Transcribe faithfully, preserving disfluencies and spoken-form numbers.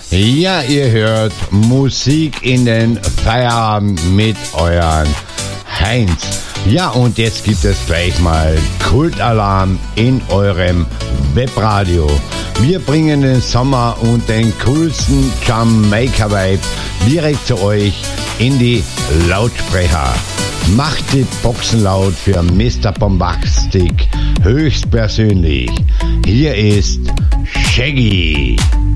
Ja, ihr hört Musik in den Feierabend mit euren Heinz. Ja, und jetzt gibt es gleich mal Kultalarm in eurem Webradio. Wir bringen den Sommer und den coolsten Jamaica-Vibe direkt zu euch in die Lautsprecher. Macht die Boxen laut für Mister Bombastic höchstpersönlich. Hier ist Shaggy.